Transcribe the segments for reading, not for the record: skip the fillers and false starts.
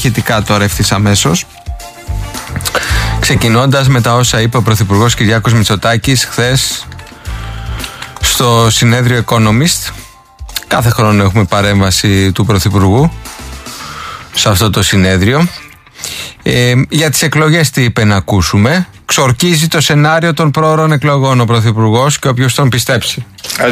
ηχητικά τώρα ευθύς αμέσως. Ξεκινώντας με τα όσα είπε ο Πρωθυπουργός Κυριάκος Μητσοτάκης χθες στο συνέδριο Economist. Κάθε χρόνο έχουμε παρέμβαση του Πρωθυπουργού σε αυτό το συνέδριο. Για τις εκλογές τι είπε να ακούσουμε? Ξορκίζει το σενάριο των πρόωρων εκλογών ο Πρωθυπουργός και όποιος τον πιστέψει.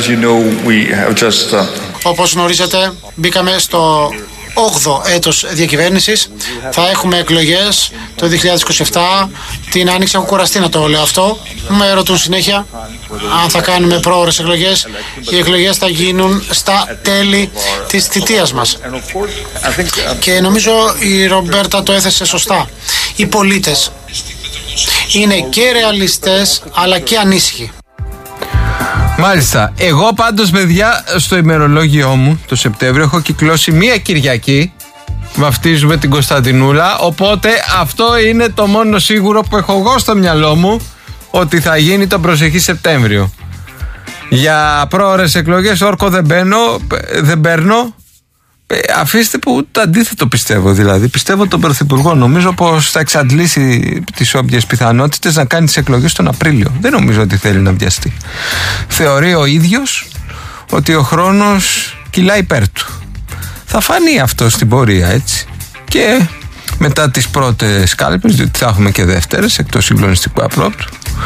Όπως γνωρίζετε, μπήκαμε στο 8ο έτος διακυβέρνησης. Θα έχουμε εκλογές το 2027. Την Άνοιξη έχω κουραστεί να το λέω αυτό. Με ρωτούν συνέχεια αν θα κάνουμε πρόωρες εκλογές. Οι εκλογές θα γίνουν στα τέλη της θητείας μας. Και νομίζω η Ρομπέρτα το έθεσε σωστά. Οι πολίτες είναι και ρεαλιστές αλλά και ανήσυχοι. Μάλιστα. Εγώ πάντως, παιδιά, στο ημερολόγιό μου το Σεπτέμβριο έχω κυκλώσει μία Κυριακή. Βαφτίζουμε την Κωνσταντινούλα. Οπότε αυτό είναι το μόνο σίγουρο που έχω εγώ στο μυαλό μου, ότι θα γίνει τον προσεχή Σεπτέμβριο. Για πρόωρες εκλογές όρκο δεν παίρνω. Αφήστε που το αντίθετο πιστεύω. Δηλαδή πιστεύω τον Πρωθυπουργό. Νομίζω πως θα εξαντλήσει τις όποιες πιθανότητες να κάνει τις εκλογές τον Απρίλιο. Δεν νομίζω ότι θέλει να βιαστεί. Θεωρεί ο ίδιος ότι ο χρόνος κυλάει υπέρ του. Θα φανεί αυτό στην πορεία, έτσι. Και μετά τις πρώτες κάλπες, διότι θα έχουμε και δεύτερες εκτός συγκλονιστικού απρόπτου,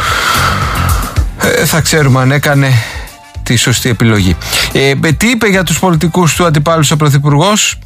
θα ξέρουμε αν έκανε τη σωστή επιλογή. Τι είπε για τους πολιτικούς του αντιπάλους ο Πρωθυπουργός?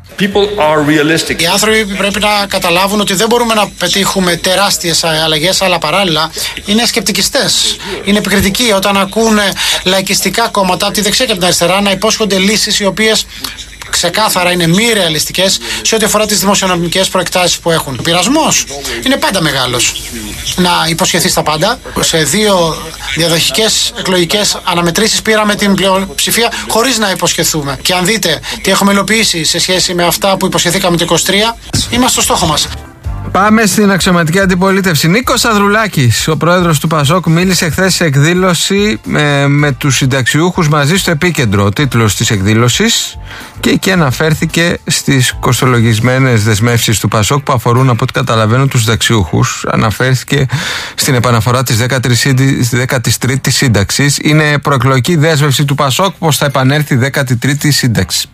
Οι άνθρωποι πρέπει να καταλάβουν ότι δεν μπορούμε να πετύχουμε τεράστιες αλλαγές, αλλά παράλληλα είναι σκεπτικιστές. Είναι επικριτικοί όταν ακούνε λαϊκιστικά κόμματα από τη δεξιά και από την αριστερά να υπόσχονται λύσεις οι οποίες ξεκάθαρα είναι μη ρεαλιστικές σε ό,τι αφορά τις δημοσιονομικές προεκτάσεις που έχουν. Ο πειρασμός είναι πάντα μεγάλος να υποσχεθείς τα πάντα. Σε 2 διαδοχικές εκλογικές αναμετρήσεις πήραμε την πλειοψηφία χωρίς να υποσχεθούμε. Και αν δείτε τι έχουμε υλοποιήσει σε σχέση με αυτά που υποσχεθήκαμε το 23, είμαστε στο στόχο μας. Πάμε στην αξιωματική αντιπολίτευση. Νίκος Ανδρουλάκης, ο πρόεδρος του ΠΑΣΟΚ, μίλησε χθες σε εκδήλωση με τους συνταξιούχους μαζί στο επίκεντρο, ο τίτλος της εκδήλωσης, και εκεί αναφέρθηκε στις κοστολογισμένες δεσμεύσεις του ΠΑΣΟΚ που αφορούν, από ό,τι καταλαβαίνω, τους συνταξιούχους. Αναφέρθηκε στην επαναφορά της 13ης σύνταξης. Είναι προεκλογική δέσμευση του ΠΑΣΟΚ πως θα επανέλθει η 13η σύνταξη.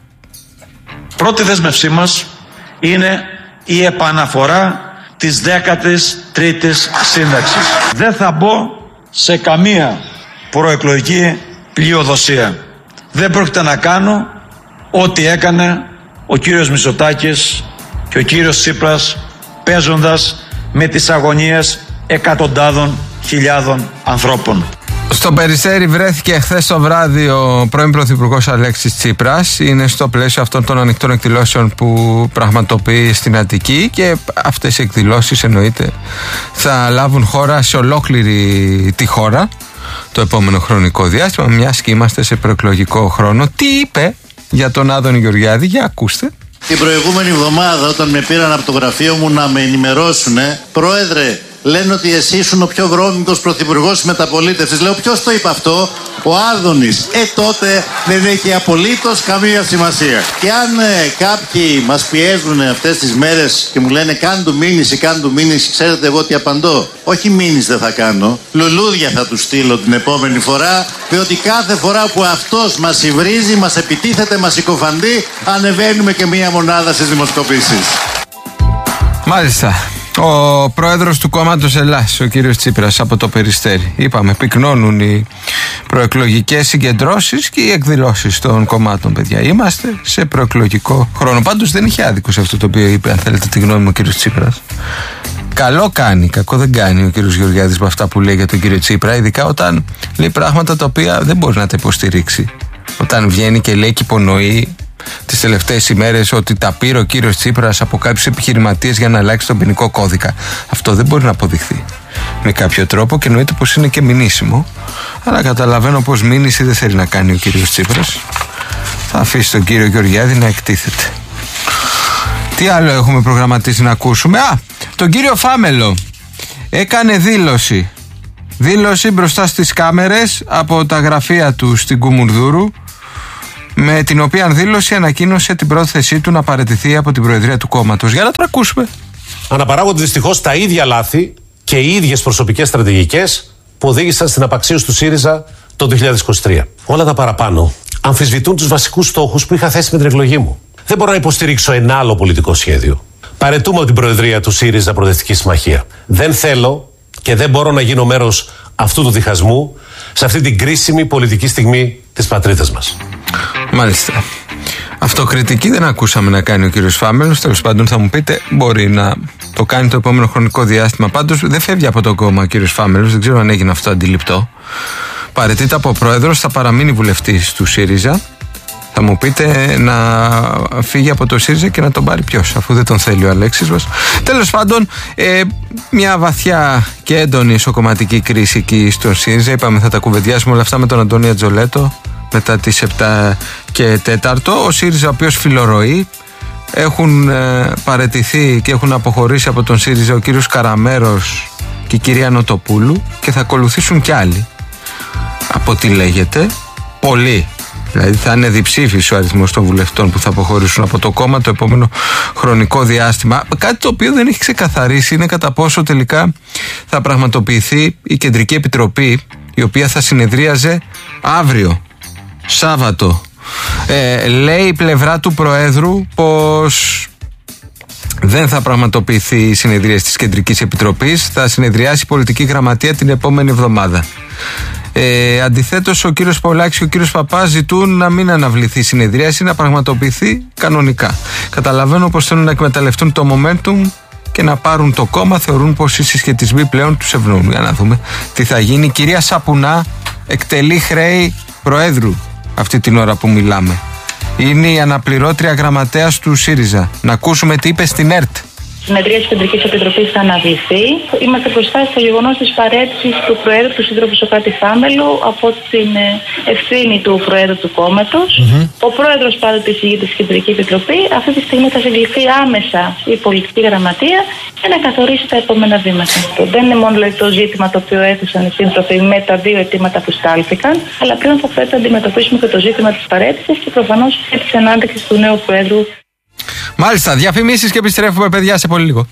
Πρώτη δέσμευσή μας είναι η επαναφορά της 13ης σύνταξης. Δεν θα μπω σε καμία προεκλογική πλειοδοσία. Δεν πρόκειται να κάνω ό,τι έκανε ο κύριος Μητσοτάκης και ο κύριος Τσίπρας, παίζοντας με τις αγωνίες εκατοντάδων χιλιάδων ανθρώπων. Στο Περιστέρι βρέθηκε χθες το βράδυ ο πρώην Πρωθυπουργός Αλέξης Τσίπρας. Είναι στο πλαίσιο αυτών των ανοιχτών εκδηλώσεων που πραγματοποιεί στην Αττική, και αυτές οι εκδηλώσεις, εννοείται, θα λάβουν χώρα σε ολόκληρη τη χώρα το επόμενο χρονικό διάστημα, μιας και είμαστε σε προεκλογικό χρόνο. Τι είπε για τον Άδωνη Γεωργιάδη? Για ακούστε. Την προηγούμενη εβδομάδα, όταν με πήραν από το γραφείο μου να με ενημερώσουνε, πρόεδρε, λένε ότι εσύ ήσουν ο πιο βρώμικος πρωθυπουργός της μεταπολίτευσης. Λέω, ποιος το είπε αυτό? Ο Άδωνης. Τότε δεν έχει απολύτως καμία σημασία. Και αν κάποιοι μας πιέζουν αυτές τις μέρες και μου λένε κάν του μήνυση, ξέρετε εγώ τι απαντώ? Όχι μήνυση δεν θα κάνω, λουλούδια θα του στείλω την επόμενη φορά, διότι κάθε φορά που αυτός μας υβρίζει, μας επιτίθεται, μας συκοφαντεί, ανεβαίνουμε και μία μονάδα στις δημοσκοπήσεις. Μάλιστα. Ο πρόεδρος του κόμματος Ελλάς, ο κύριος Τσίπρας, από το Περιστέρι. Είπαμε, πυκνώνουν οι προεκλογικές συγκεντρώσεις και οι εκδηλώσεις των κομμάτων, παιδιά. Είμαστε σε προεκλογικό χρόνο. Πάντως δεν είχε άδικο σε αυτό το οποίο είπε, αν θέλετε τη γνώμη μου, ο κύριος Τσίπρας. Καλό κάνει, κακό δεν κάνει ο κύριος Γεωργιάδης με αυτά που λέει για τον κύριο Τσίπρα, ειδικά όταν λέει πράγματα τα οποία δεν μπορεί να τα υποστηρίξει. Όταν βγαίνει και λέει και υπονοεί τις τελευταίες ημέρες ότι τα πήρε ο κύριος Τσίπρας από κάποιους επιχειρηματίες για να αλλάξει τον ποινικό κώδικα. Αυτό δεν μπορεί να αποδειχθεί με κάποιο τρόπο, και εννοείται πως είναι και μηνύσιμο. Αλλά καταλαβαίνω πως μήνυση δεν θέλει να κάνει ο κύριος Τσίπρας. Θα αφήσει τον κύριο Γεωργιάδη να εκτίθεται. Τι άλλο έχουμε προγραμματίσει να ακούσουμε? Τον κύριο Φάμελο. Έκανε δήλωση μπροστά στις κάμερες από τα γραφεία του στην Κουμουνδούρου, με την οποία δήλωση ανακοίνωσε την πρόθεσή του να παραιτηθεί από την προεδρία του κόμματος. Για να το ακούσουμε. Αναπαράγονται δυστυχώς τα ίδια λάθη και οι ίδιες προσωπικές στρατηγικές που οδήγησαν στην απαξίωση του ΣΥΡΙΖΑ το 2023. Όλα τα παραπάνω αμφισβητούν τους βασικούς στόχους που είχα θέσει με την εκλογή μου. Δεν μπορώ να υποστηρίξω ένα άλλο πολιτικό σχέδιο. Παραιτούμε από την προεδρία του ΣΥΡΙΖΑ Προοδευτική Συμμαχία. Δεν θέλω και δεν μπορώ να γίνω μέρος αυτού του διχασμού σε αυτή την κρίσιμη πολιτική στιγμή της πατρίδας μας. Μάλιστα. Αυτοκριτική δεν ακούσαμε να κάνει ο κύριος Φάμελος. Τέλος πάντων, θα μου πείτε, μπορεί να το κάνει το επόμενο χρονικό διάστημα. Πάντως, δεν φεύγει από το κόμμα ο κύριος Φάμελος. Δεν ξέρω αν έγινε αυτό αντιληπτό. Παραιτείται από πρόεδρος, θα παραμείνει βουλευτής του ΣΥΡΙΖΑ. Θα μου πείτε να φύγει από το ΣΥΡΙΖΑ και να τον πάρει ποιος, αφού δεν τον θέλει ο Αλέξης μας. Τέλος πάντων, μια βαθιά και έντονη ισοκομματική κρίση εκεί στο ΣΥΡΙΖΑ. Είπαμε θα τα κουβεντιάσουμε όλα αυτά με τον Αντώνη Ατζολέτο μετά τις 7 και 4. Ο ΣΥΡΙΖΑ, ο οποίος φιλορροεί, έχουν παραιτηθεί και έχουν αποχωρήσει από τον ΣΥΡΙΖΑ ο κύριος Καραμέρος και η κυρία Νοτοπούλου και θα ακολουθήσουν κι άλλοι. Από τι λέγεται, πολλοί. Δηλαδή θα είναι διψήφιος ο αριθμός των βουλευτών που θα αποχωρήσουν από το κόμμα το επόμενο χρονικό διάστημα. Κάτι το οποίο δεν έχει ξεκαθαρίσει είναι κατά πόσο τελικά θα πραγματοποιηθεί η Κεντρική Επιτροπή, η οποία θα συνεδρίαζε αύριο, Σάββατο. Λέει η πλευρά του Προέδρου πως δεν θα πραγματοποιηθεί η συνεδρία της Κεντρικής Επιτροπής, θα συνεδριάσει η Πολιτική Γραμματεία την επόμενη εβδομάδα. Αντιθέτως, ο κύριος Πολάκης και ο κύριος Παπάς ζητούν να μην αναβληθεί η συνεδρίαση, να πραγματοποιηθεί κανονικά. Καταλαβαίνω πως θέλουν να εκμεταλλευτούν το momentum και να πάρουν το κόμμα. Θεωρούν πως οι συσχετισμοί πλέον τους ευνοούν. Για να δούμε τι θα γίνει. Η κυρία Σαπουνά εκτελεί χρέη Προέδρου αυτή την ώρα που μιλάμε. Είναι η αναπληρώτρια γραμματέας του ΣΥΡΙΖΑ. Να ακούσουμε τι είπε στην ΕΡΤ. Η συνεδρία της Κεντρικής Επιτροπής θα αναβληθεί. Είμαστε μπροστά στο γεγονός της παραίτησης του Προέδρου του Σύντροφου Σωκράτη Φάμελου από την ευθύνη του Προέδρου του κόμματος. Ο Πρόεδρος πάντοτε εισηγείται στη Κεντρική Επιτροπή. Αυτή τη στιγμή θα συγκληθεί άμεσα η Πολιτική Γραμματεία για να καθορίσει τα επόμενα βήματα. Δεν είναι μόνο το ζήτημα το οποίο έθεσαν οι σύντροφοι με τα 2 αιτήματα που στάλθηκαν, αλλά πλέον θα πρέπει να αντιμετωπίσουμε και το ζήτημα της παραίτησης και προφανώς και της ανάντεξης του νέου Προέδρου. Μάλιστα, διαφημίσεις και επιστρέφουμε, παιδιά, σε πολύ λίγο.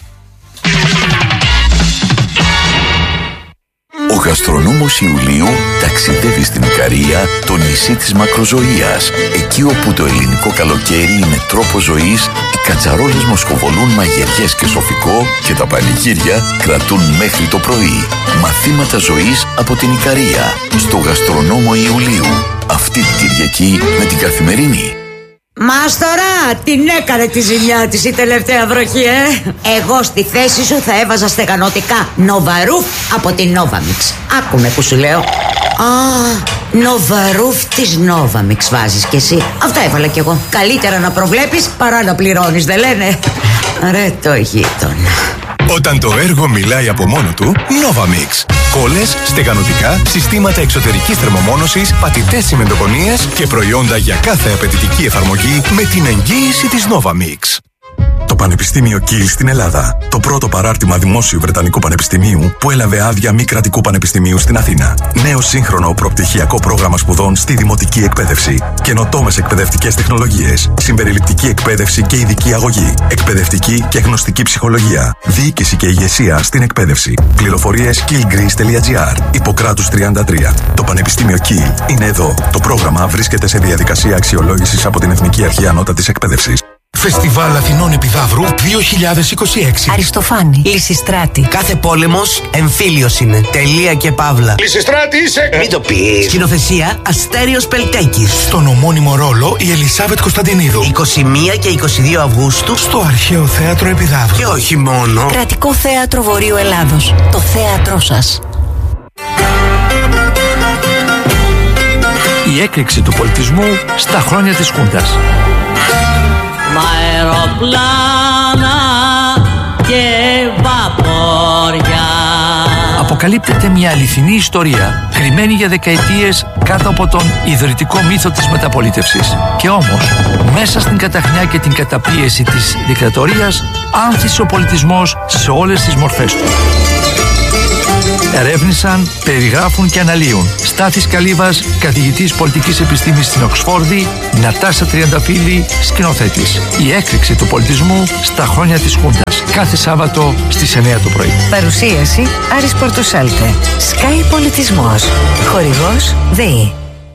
Ο γαστρονόμος Ιουλίου ταξιδεύει στην Ικαρία, το νησί της μακροζωίας. Εκεί όπου το ελληνικό καλοκαίρι είναι τρόπος ζωής, οι κατσαρόλες μοσκοβολούν μαγειριές και σοφικό και τα πανηγύρια κρατούν μέχρι το πρωί. Μαθήματα ζωής από την Ικαρία, στο γαστρονόμο Ιουλίου. Αυτή την Κυριακή με την Καθημερινή. Μάστορα, την έκανε τη ζημιά της η τελευταία βροχή, Εγώ στη θέση σου θα έβαζα στεγανωτικά Νοβαρούφ από την Novamix. Άκουμε που σου λέω. Νοβαρούφ της Novamix βάζεις κι εσύ. Αυτά έβαλα κι εγώ. Καλύτερα να προβλέπεις παρά να πληρώνεις, δεν λένε? Ρε το γείτονα. Όταν το έργο μιλάει από μόνο του, Novamix. Κόλλες, στεγανωτικά, συστήματα εξωτερικής θερμομόνωσης, πατητές τσιμεντοκονίες και προϊόντα για κάθε απαιτητική εφαρμογή με την εγγύηση της Novamix. Το Πανεπιστήμιο Kiel στην Ελλάδα. Το πρώτο παράρτημα δημόσιου Βρετανικού Πανεπιστημίου που έλαβε άδεια μη κρατικού πανεπιστημίου στην Αθήνα. Νέο σύγχρονο προπτυχιακό πρόγραμμα σπουδών στη δημοτική εκπαίδευση. Καινοτόμες εκπαιδευτικές τεχνολογίες. Συμπεριληπτική εκπαίδευση και ειδική αγωγή. Εκπαιδευτική και γνωστική ψυχολογία. Διοίκηση και ηγεσία στην εκπαίδευση. Πληροφορίες kielgreece.gr. Ιπποκράτους 33. Το Πανεπιστήμιο Kiel είναι εδώ. Το πρόγραμμα βρίσκεται σε διαδικασία αξιολόγησης από την Εθνική Αρχή Ανώτατης Εκπαίδευσης. Φεστιβάλ Αθηνών Επιδαύρου 2026. Αριστοφάνη, Λυσιστράτη. Κάθε πόλεμος εμφύλιος είναι. Τελεία και παύλα. Λυσιστράτη είσαι! Μην το πεις. Σκηνοθεσία Αστέριος Πελτέκης. Στον ομώνυμο ρόλο η Ελισάβετ Κωνσταντινίδου. 21 και 22 Αυγούστου στο Αρχαίο Θέατρο Επιδαύρου. Και όχι μόνο. Κρατικό Θέατρο Βορείου Ελλάδος. Το θέατρό σας. Η έκρηξη του πολιτισμού στα χρόνια της Χούντας. Αεροπλάνα και βαπόρια. Αποκαλύπτεται μια αληθινή ιστορία, κρυμμένη για δεκαετίες κάτω από τον ιδρυτικό μύθο της μεταπολίτευσης. Και όμως, μέσα στην καταχνιά και την καταπίεση της δικτατορίας, άνθησε ο πολιτισμός σε όλες τις μορφές του. Ερεύνησαν, περιγράφουν και αναλύουν Στάθης Καλύβας, καθηγητής πολιτικής επιστήμης στην Οξφόρδη, Νατάσα Τριανταφύλλη, σκηνοθέτης. Η έκρηξη του πολιτισμού στα χρόνια της Χούντας. Κάθε Σάββατο στις 9 το πρωί. Παρουσίαση Άρης Πορτοσάλτε. Sky Πολιτισμός. Χορηγός ΔΕΗ.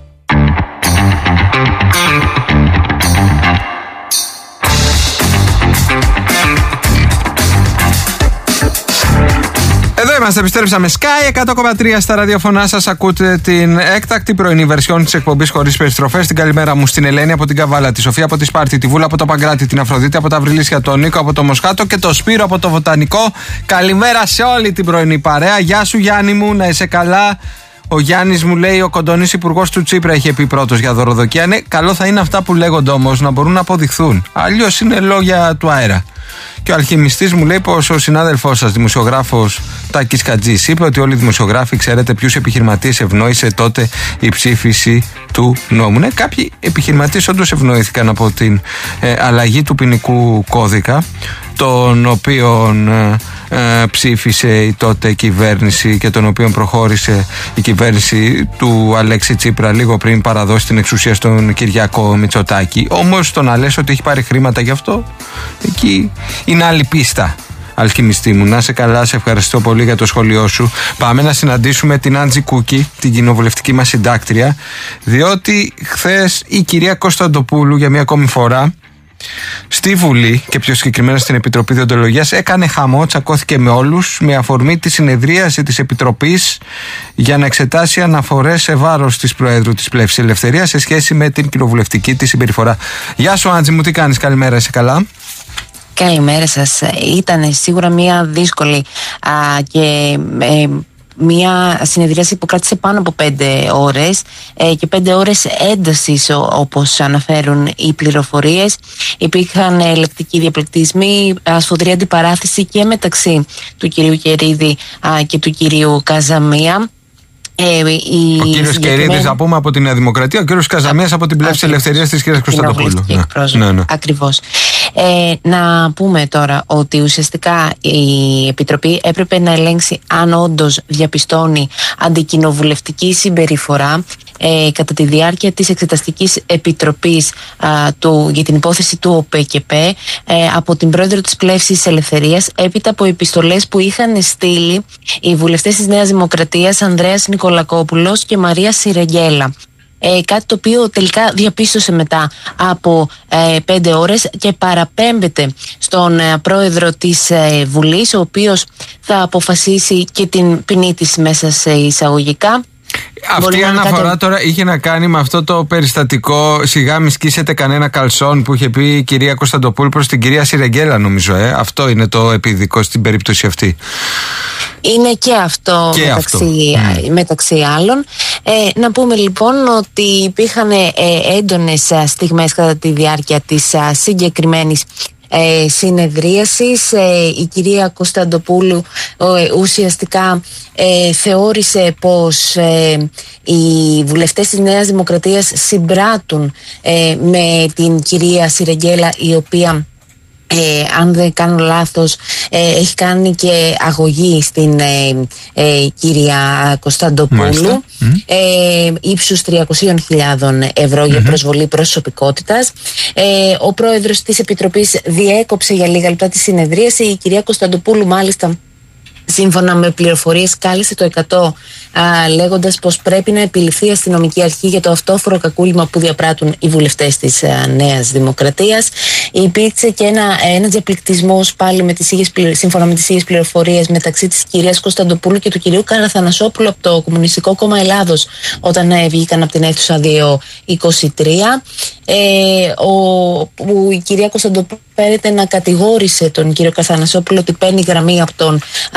Εδώ είμαστε, επιστρέψαμε. Sky 100,3 στα ραδιοφωνά σας. Ακούτε την έκτακτη πρωινή βερσιόν της εκπομπής Χωρίς Περιστροφές. Την καλημέρα μου στην Ελένη από την Καβάλα, τη Σοφία από τη Σπάρτη, τη Βούλα από το Παγκράτη, την Αφροδίτη από τα Βρυλίσια, τον Νίκο από το Μοσχάτο και το Σπύρο από το Βοτανικό. Καλημέρα σε όλη την πρωινή παρέα. Γεια σου Γιάννη μου, να είσαι καλά. Ο Γιάννης μου λέει: ο κοντονής υπουργός του Τσίπρα είχε πει πρώτος για δωροδοκία. Ναι, καλό θα είναι αυτά που λέγονται όμως να μπορούν να αποδειχθούν. Αλλιώς είναι λόγια του αέρα. Και ο αλχημιστής μου λέει πως ο συνάδελφός σας, δημοσιογράφος Τάκης Κατζής, είπε ότι όλοι οι δημοσιογράφοι ξέρετε ποιους επιχειρηματίες ευνόησε τότε η ψήφιση του νόμου. Ναι, κάποιοι επιχειρηματίες όντως ευνοήθηκαν από την αλλαγή του ποινικού κώδικα, τον οποίον ψήφισε η τότε κυβέρνηση και τον οποίον προχώρησε η κυβέρνηση του Αλέξη Τσίπρα λίγο πριν παραδώσει την εξουσία στον Κυριάκο Μητσοτάκη. Όμως το να λες ότι έχει πάρει χρήματα γι' αυτό, εκεί είναι άλλη πίστα. Αλχημιστή μου, να είσαι καλά, σε ευχαριστώ πολύ για το σχόλιο σου. Πάμε να συναντήσουμε την Άντζη Κούκη, την κοινοβουλευτική μας συντάκτρια, διότι χθες η κυρία Κωνσταντοπούλου για μια ακόμη φορά στη Βουλή και πιο συγκεκριμένα στην Επιτροπή Διοντολογίας έκανε χαμό, τσακώθηκε με όλους με αφορμή τη συνεδρίαση της Επιτροπής για να εξετάσει αναφορές σε βάρος της Προέδρου της Πλεύσης Ελευθερίας σε σχέση με την κοινοβουλευτική της συμπεριφορά. Γεια σου Άντζη μου, τι κάνεις, καλημέρα, είσαι καλά? Καλημέρα σας. Ήταν σίγουρα μια δύσκολη και μια συνεδρίαση που κράτησε πάνω από 5 ώρες και 5 ώρες έντασης, όπως αναφέρουν οι πληροφορίες. Υπήρχαν λεκτικοί διαπληκτισμοί, σφοδρή αντιπαράθεση και μεταξύ του κυρίου Κερίδη και του κυρίου Καζαμία. Ο κύριος Κερίδης, να πούμε, από τη Νέα Δημοκρατία, ο κύριος Καζαμίας από την Πλεύση Ελευθερίας της κυρίας Κωνσταντοπούλου. Ναι. Ακριβώς. Να πούμε τώρα ότι ουσιαστικά η Επιτροπή έπρεπε να ελέγξει αν όντως διαπιστώνει αντικοινοβουλευτική συμπεριφορά κατά τη διάρκεια της Εξεταστικής Επιτροπής για την υπόθεση του ΟΠΕΚΕΠΕ από την πρόεδρο της Πλεύσης Ελευθερίας, έπειτα από επιστολές που είχαν στείλει οι βουλευτές της Νέας Δημοκρατίας Ανδρέας Νικολακόπουλος και Μαρία Σιρεγγέλα. Κάτι το οποίο τελικά διαπίστωσε μετά από 5 ώρες και παραπέμπεται στον πρόεδρο της Βουλής, ο οποίος θα αποφασίσει και την ποινή της μέσα σε εισαγωγικά. Αυτή η αναφορά τώρα είχε να κάνει με αυτό το περιστατικό «Σιγά μη σκίσετε κανένα καλσόν» που είχε πει η κυρία Κωνσταντοπούλου προς την κυρία Σιρεγγέλα, νομίζω. Αυτό είναι το επίδικο στην περίπτωση αυτή. Είναι και αυτό, μεταξύ άλλων. Να πούμε λοιπόν ότι υπήρχαν έντονες στιγμές κατά τη διάρκεια της συγκεκριμένης συνεδρίασης. Η κυρία Κωνσταντοπούλου ουσιαστικά θεώρησε πως οι βουλευτές της Νέας Δημοκρατίας συμπράττουν με την κυρία Σιρεγγέλα, η οποία αν δεν κάνω λάθος έχει κάνει και αγωγή στην κυρία Κωνσταντοπούλου ύψους 300.000 ευρώ για προσβολή προσωπικότητας. Ο πρόεδρος της Επιτροπής διέκοψε για λίγα λεπτά τη συνεδρίαση. Η κυρία Κωνσταντοπούλου μάλιστα, σύμφωνα με πληροφορίες, κάλεσε το 100 λέγοντας πως πρέπει να επιληφθεί η αστυνομική αρχή για το αυτόφορο κακούλημα που διαπράττουν οι βουλευτές της Νέας Δημοκρατίας. Υπήρξε και ένας διαπληκτισμός πάλι σύμφωνα με τις ίδιες πληροφορίες μεταξύ της κυρίας Κωνσταντοπούλου και του κυρίου Καραθανασόπουλου από το Κομμουνιστικό Κόμμα Ελλάδος όταν βγήκαν από την αίθουσα 223. Που η κυρία Κωνσταντοπούλου φέρεται να κατηγόρησε τον κύριο Καραθανασόπουλο ότι παίρνει γραμμή από τον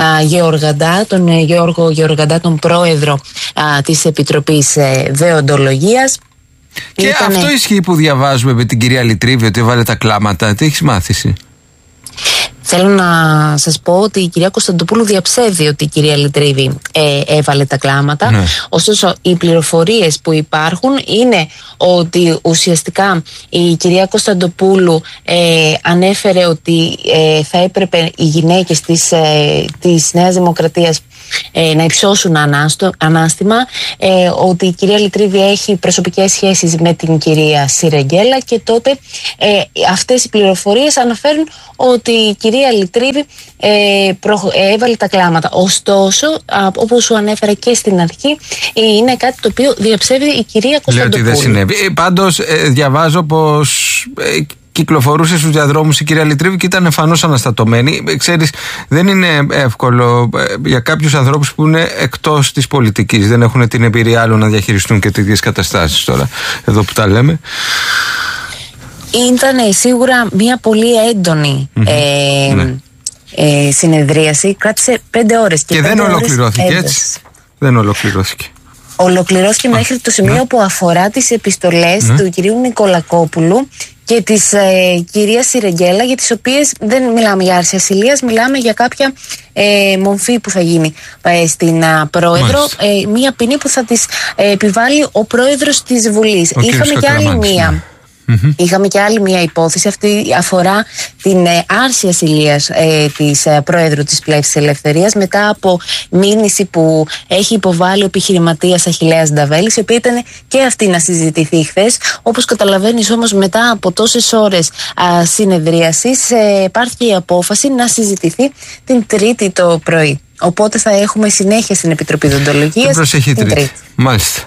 Γιώργο Γεωργαντά, τον πρόεδρο της Επιτροπής Δεοντολογίας. Και αυτό ισχύει που διαβάζουμε με την κυρία Λιτρίβη, ότι έβαλε τα κλάματα. Τι έχεις μάθηση? Θέλω να σας πω ότι η κυρία Κωνσταντοπούλου διαψεύδει ότι η κυρία Λιτρίβη έβαλε τα κλάματα. Ναι. Ωστόσο, οι πληροφορίες που υπάρχουν είναι ότι ουσιαστικά η κυρία Κωνσταντοπούλου ανέφερε ότι θα έπρεπε οι γυναίκες της Νέας Δημοκρατίας να υψώσουν ανάστημα, ότι η κυρία Λυτρήβη έχει προσωπικές σχέσεις με την κυρία Σιρεγγέλα, και τότε αυτές οι πληροφορίες αναφέρουν ότι η κυρία Λυτρήβη έβαλε τα κλάματα. Ωστόσο, όπως σου ανέφερα και στην αρχή, είναι κάτι το οποίο διαψεύδει η κυρία Κωνσταντοπούλου. Λέω ότι δεν συνέβη. Πάντως διαβάζω πως κυκλοφορούσε στους διαδρόμους η κυρία Λυτρήβη και ήταν εμφανώς αναστατωμένη. Ξέρεις, δεν είναι εύκολο για κάποιους ανθρώπους που είναι εκτός της πολιτικής, δεν έχουν την εμπειρία άλλων να διαχειριστούν και τέτοιες καταστάσεις τώρα, εδώ που τα λέμε. Ήταν σίγουρα μια πολύ έντονη συνεδρίαση. Κράτησε 5 ώρες. Και δεν ολοκληρώθηκε έτσι. Δεν ολοκληρώθηκε. Ολοκληρώθηκε μέχρι το σημείο που αφορά τις επιστολές του κυρίου Νικολακόπουλου και της κυρίας Σιρεγγέλα, για τις οποίες δεν μιλάμε για άρση ασυλίας, μιλάμε για κάποια μομφή που θα γίνει στην πρόεδρο, μία ποινή που θα της επιβάλλει ο πρόεδρος της Βουλής. Είχαμε και άλλη μία υπόθεση. Αυτή αφορά την άρση ασυλίας της πρόεδρου της Πλεύσης της Ελευθερίας, μετά από μήνυση που έχει υποβάλει ο επιχειρηματίας Αχιλλέας Νταβέλης, η οποία ήταν και αυτή να συζητηθεί χθες. Όπως καταλαβαίνεις όμως, μετά από τόσες ώρες συνεδρίασης, υπάρχει η απόφαση να συζητηθεί την Τρίτη το πρωί. Οπότε θα έχουμε συνέχεια στην Επιτροπή Δεοντολογίας. Προσεχή Τρίτη. Μάλιστα.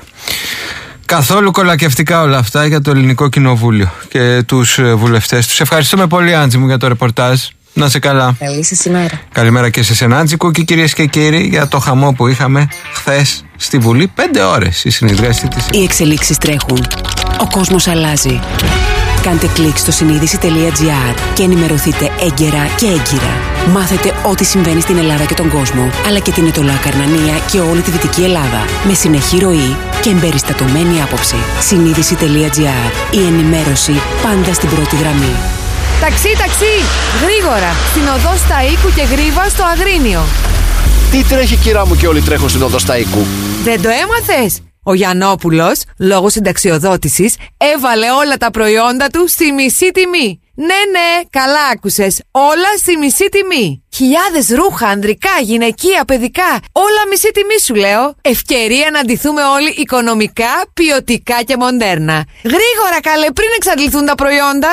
Καθόλου κολακευτικά όλα αυτά για το Ελληνικό Κοινοβούλιο και τους βουλευτές τους. Ευχαριστούμε πολύ, Άντζη μου, για το ρεπορτάζ. Να είσαι καλά. Καλή σας ημέρα. Καλημέρα και σε εσένα, Άντζικο, και κυρίες και κύριοι, για το χαμό που είχαμε χθες στη Βουλή. 5 ώρες η συνεδρίαση της. Οι εξελίξεις τρέχουν. Ο κόσμος αλλάζει. Κάντε κλικ στο συνείδηση.gr και ενημερωθείτε έγκαιρα και έγκυρα. Μάθετε ό,τι συμβαίνει στην Ελλάδα και τον κόσμο, αλλά και την Ετωλά Καρνανία και όλη τη Δυτική Ελλάδα, με συνεχή ροή και εμπεριστατωμένη άποψη. Συνείδηση.gr. Η ενημέρωση πάντα στην πρώτη γραμμή. Ταξί, ταξί! Γρήγορα! Στην οδό Σταΐκου και Γρίβα στο Αγρίνιο. Τι τρέχει, κυρά μου, και όλοι τρέχουν στην οδό Σταΐκου? Δεν το έμαθες? Ο Γιαννόπουλος, λόγω συνταξιοδότησης, έβαλε όλα τα προϊόντα του στη μισή τιμή. Ναι, καλά άκουσες. Όλα στη μισή τιμή. Χιλιάδες ρούχα, ανδρικά, γυναικεία, παιδικά. Όλα μισή τιμή σου λέω. Ευκαιρία να ντυθούμε όλοι οικονομικά, ποιοτικά και μοντέρνα. Γρήγορα καλέ, πριν εξαντληθούν τα προϊόντα.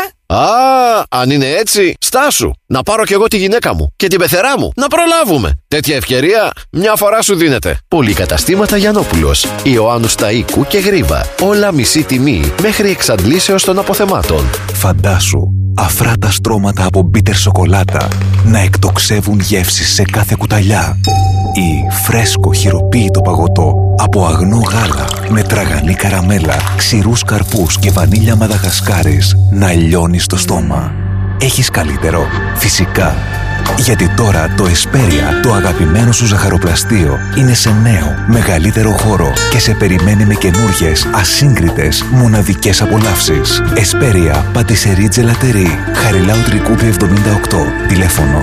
Αν είναι έτσι, στάσου. Να πάρω κι εγώ τη γυναίκα μου και την πεθερά μου. Να προλάβουμε. Τέτοια ευκαιρία μια φορά σου δίνεται. Πολυκαταστήματα Γιαννόπουλος, Ιωάννου Σταΐκου και Γρίβα. Όλα μισή τιμή μέχρι εξαντλήσεως των αποθεμάτων. Φαντάσου αφράτα στρώματα από μπίτερ σοκολάτα να εκτοξεύουν γεύσεις σε κάθε κουταλιά, ή φρέσκο χειροποίητο παγωτό από αγνό γάλα με τραγανή καραμέλα, ξηρούς καρπούς και βανίλια μαδαγασκάρης να λιώνει στο στόμα. Έχεις καλύτερο? Φυσικά. Γιατί τώρα το Εσπέρια, το αγαπημένο σου ζαχαροπλαστείο, είναι σε νέο, μεγαλύτερο χώρο και σε περιμένει με καινούργιες, ασύγκριτες, μοναδικές απολαύσεις. Εσπέρια, πατησερί τζελατερί, Χαριλάου Τρικούπη 78, τηλέφωνο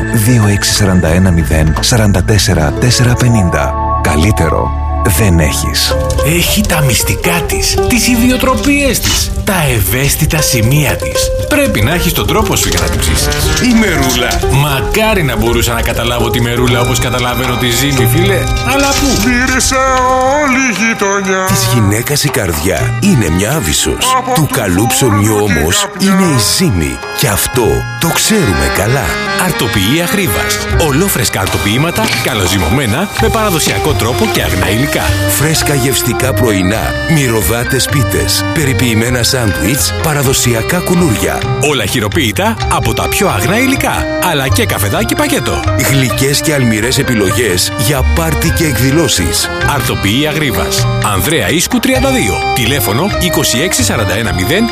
2641 044 450. Καλύτερο δεν έχεις. Έχει τα μυστικά της, τις ιδιοτροπίες της, τα ευαίσθητα σημεία της. Πρέπει να έχεις τον τρόπο σου για να την ψήσεις. Η μερούλα. Μακάρι να μπορούσα να καταλάβω τη μερούλα όπως καταλαβαίνω τη ζύμη, φίλε. Αλλά πού? Μύρισε όλη η γειτονιά. Της γυναίκας η καρδιά είναι μια άβυσσος. Του καλού ψωμιού όμως είναι η ζύμη. Και αυτό το ξέρουμε καλά. Αρτοποιεί Αγρίβας. Ολόφρεσκα αρτοποιήματα, καλοζυμωμένα, με παραδοσιακό τρόπο και αγνά υλικά. Φρέσκα γευστικά πρωινά, μυρωδάτες πίτες, περιποιημένα σάντουιτς, παραδοσιακά κουλούρια. Όλα χειροποίητα από τα πιο αγνά υλικά, αλλά και καφεδάκι πακέτο. Γλυκές και αλμυρές επιλογές για πάρτι και εκδηλώσεις. Αρτοποιεί Αγρίβας. Ανδρέα Ίσκου 32. Τηλέφωνο 2641 055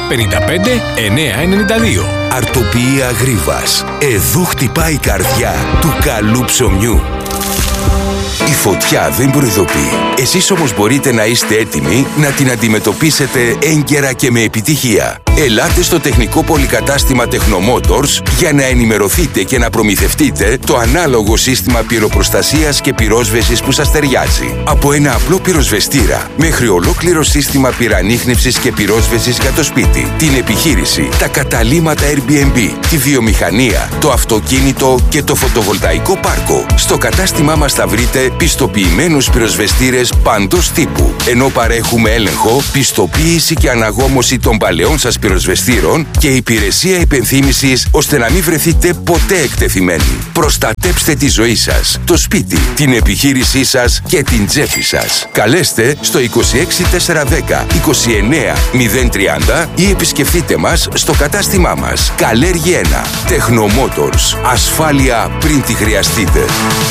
992. Αρτοποιεί Αγρίβας. Εδώ χτυπάει η καρδιά του καλού ψωμιού. Η φωτιά δεν προειδοποιεί. Εσείς όμως μπορείτε να είστε έτοιμοι να την αντιμετωπίσετε έγκαιρα και με επιτυχία. Ελάτε στο τεχνικό πολυκατάστημα Technomotors για να ενημερωθείτε και να προμηθευτείτε το ανάλογο σύστημα πυροπροστασίας και πυρόσβεσης που σας ταιριάζει. Από ένα απλό πυροσβεστήρα μέχρι ολόκληρο σύστημα πυρανίχνευσης και πυρόσβεσης για το σπίτι, την επιχείρηση, τα καταλύματα Airbnb, τη βιομηχανία, το αυτοκίνητο και το φωτοβολταϊκό πάρκο. Στο κατάστημά μας θα βρείτε πιστοποιημένους πυροσβεστήρες παντός τύπου, ενώ παρέχουμε έλεγχο, πιστοποίηση και αναγόμωση των παλαιών σας πυροσβεστήρων και υπηρεσία υπενθύμησης ώστε να μην βρεθείτε ποτέ εκτεθειμένοι. Προστατέψτε τη ζωή σας, το σπίτι, την επιχείρησή σας και την τσέπη σας. Καλέστε στο 26410 29 030 ή επισκεφτείτε μας στο κατάστημά μας. Καλέργη 1. Τεχνομότορς. Ασφάλεια πριν τη χρειαστείτε.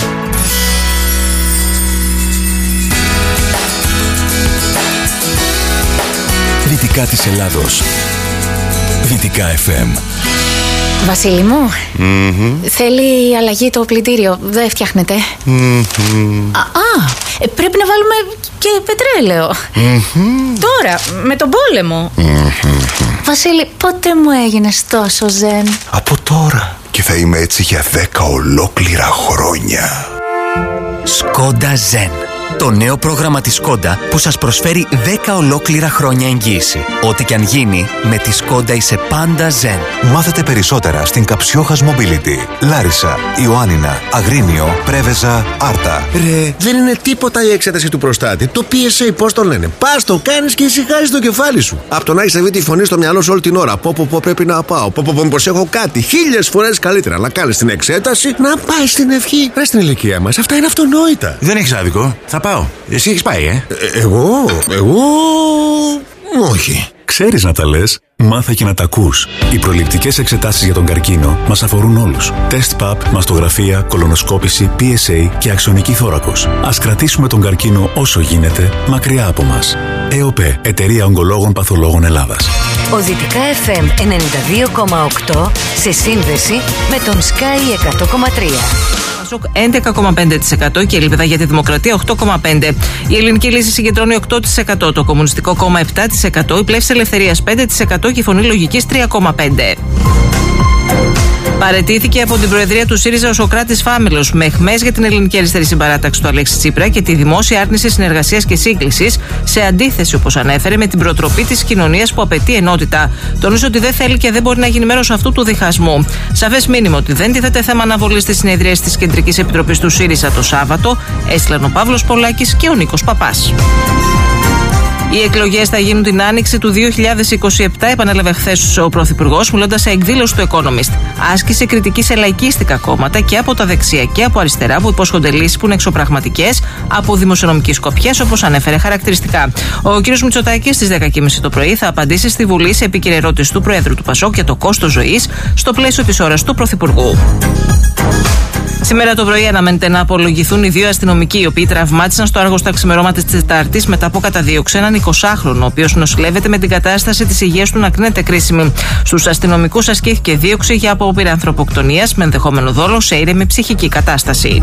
Δυτικά της Ελλάδος. Δυτικά FM. Βασίλη μου, θέλει αλλαγή το πλυντήριο. Δεν φτιάχνεται. Πρέπει να βάλουμε και πετρέλαιο. Τώρα, με τον πόλεμο. Βασίλη, πότε μου έγινες τόσο ζεν? Από τώρα. Και θα είμαι έτσι για 10 ολόκληρα χρόνια. Skoda Zen. Το νέο πρόγραμμα της Skoda που σας προσφέρει 10 ολόκληρα χρόνια εγγύηση. Ό,τι και αν γίνει, με τη Skoda είσαι πάντα Zen. Μάθετε περισσότερα στην Καψιόχας Mobility. Λάρισα, Ιωάννινα, Αγρίνιο, Πρέβεζα, Άρτα. Ρε, δεν είναι τίποτα η εξέταση του προστάτη. Το PSA, πώς το λένε. Πας, το κάνεις και ησυχάζεις το κεφάλι σου. Από το να έχεις αυτή τη φωνή στο μυαλό σου όλη την ώρα. Πω, πρέπει να πάω. Μήπως έχω κάτι. 1000 φορές καλύτερα να κάνεις την εξέταση, να πάει στην ευχή. Ρε, στην ηλικία μας, αυτά είναι αυτονόητα. Δεν έχεις άδικο. Θα πάω. Εσύ έχεις πάει, Εγώ. Όχι. Ξέρεις να τα λες, μάθε και να τα ακούς. Οι προληπτικές εξετάσεις για τον καρκίνο μας αφορούν όλους. Τεστ ΠΑΠ, μαστογραφία, κολονοσκόπηση, PSA και αξονική θώρακος. Ας κρατήσουμε τον καρκίνο όσο γίνεται μακριά από μας. ΕΟΠΕ, Εταιρεία Ογκολόγων Παθολόγων Ελλάδας. Ο Δυτικά FM 92,8 σε σύνδεση με τον Sky 100,3. 11,5% και η Ελπίδα για τη Δημοκρατία 8,5%. Η Ελληνική Λύση συγκεντρώνει 8%, το Κομμουνιστικό Κόμμα 7%, η Πλεύση Ελευθερίας 5% και η Φωνή Λογικής 3,5%. Παραιτήθηκε από την Προεδρία του ΣΥΡΙΖΑ ο Σωκράτης Φάμελος με αιχμές για την Ελληνική Αριστερή Συμπαράταξη του Αλέξη Τσίπρα και τη δημόσια άρνηση συνεργασίας και σύγκλησης, σε αντίθεση, όπως ανέφερε, με την προτροπή της κοινωνίας που απαιτεί ενότητα. Τονίζει ότι δεν θέλει και δεν μπορεί να γίνει μέρος αυτού του διχασμού. Σαφές μήνυμα ότι δεν τίθεται θέμα αναβολής της συνεδρίας της Κεντρικής Επιτροπής του ΣΥΡΙΖΑ το Σάββατο, έστειλαν ο Παύλος Πολάκης και ο Νίκος Παπάς. Οι εκλογές θα γίνουν την άνοιξη του 2027, επανέλαβε χθες ο Πρωθυπουργός, μιλώντας σε εκδήλωση του Economist. Άσκησε κριτική σε λαϊκίστικα κόμματα και από τα δεξιά και από αριστερά που υπόσχονται λύσεις που είναι εξωπραγματικές από δημοσιονομική σκοπιά, όπως ανέφερε χαρακτηριστικά. Ο κ. Μητσοτάκης στις 10:30 το πρωί θα απαντήσει στη Βουλή σε επίκαιρη ερώτηση του Προέδρου του ΠΑΣΟΚ για το κόστος ζωής στο πλαίσιο της ώρας του Πρωθυπουργού. Σήμερα το πρωί αναμένεται να απολογηθούν οι 2 αστυνομικοί, οι οποίοι τραυμάτισαν στο Άργος τα ξημερώματα της Τετάρτης μετά από καταδίωξη έναν 20χρονο, ο οποίος νοσηλεύεται με την κατάσταση της υγείας του να κρίνεται κρίσιμη. Στους αστυνομικούς ασκήθηκε δίωξη για απόπειρα ανθρωποκτονίας με ενδεχόμενο δόλο σε ήρεμη ψυχική κατάσταση.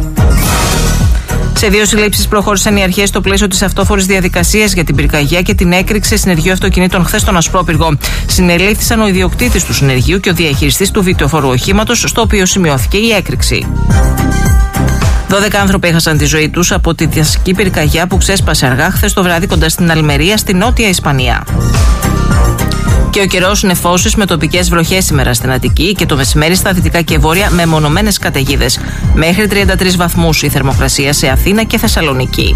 Σε 2 συλλήψεις προχώρησαν οι αρχές στο πλαίσιο της αυτόφορης διαδικασίας για την πυρκαγιά και την έκρηξη σε συνεργείο αυτοκινήτων χθες στον Ασπρόπυργο. Συνελήφθησαν ο ιδιοκτήτης του συνεργείου και ο διαχειριστής του βιτεοφόρου οχήματος, στο οποίο σημειώθηκε η έκρηξη. 12 άνθρωποι έχασαν τη ζωή τους από τη δασική πυρκαγιά που ξέσπασε αργά χθες το βράδυ κοντά στην Αλμερία, στη Νότια Ισπανία. Και ο καιρός νεφώσεις με τοπικές βροχές σήμερα στην Αττική και το μεσημέρι στα δυτικά και βόρεια με μονομένες καταιγίδες. Μέχρι 33 βαθμούς η θερμοκρασία σε Αθήνα και Θεσσαλονίκη.